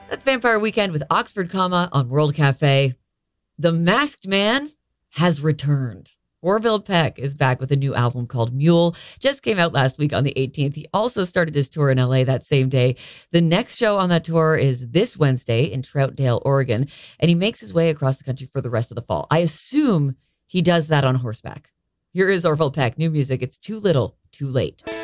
That's Vampire Weekend with Oxford Comma on World Cafe. The Masked Man has returned. Orville Peck is back with a new album called Mule. Just came out last week on the 18th. He also started his tour in LA that same day. The next show on that tour is this Wednesday in Troutdale, Oregon, and he makes his way across the country for the rest of the fall. I assume he does that on horseback. Here is Orville Peck, new music. It's Too Little, Too Late.